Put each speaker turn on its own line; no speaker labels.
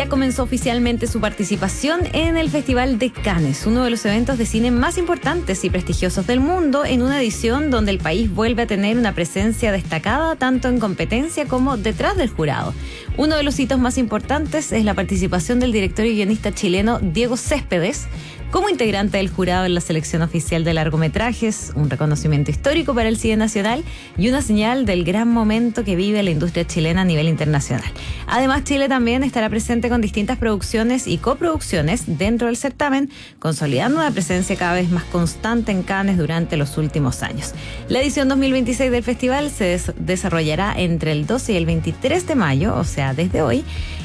ya comenzó oficialmente su participación en el Festival de Cannes, uno de los eventos de cine más importantes y prestigiosos del mundo, en una edición donde el país vuelve a tener una presencia destacada tanto en competencia como detrás del jurado. Uno de los hitos más importantes es la participación del director y guionista chileno Diego Céspedes como integrante del jurado en la selección oficial de largometrajes, un reconocimiento histórico para el cine nacional y una señal del gran momento que vive la industria chilena a nivel internacional. Además, Chile también estará presente con distintas producciones y coproducciones dentro del certamen, consolidando una presencia cada vez más constante en Cannes durante los últimos años. La edición 2026 del festival se desarrollará entre el 12 y el 23 de mayo, o sea, desde hoy,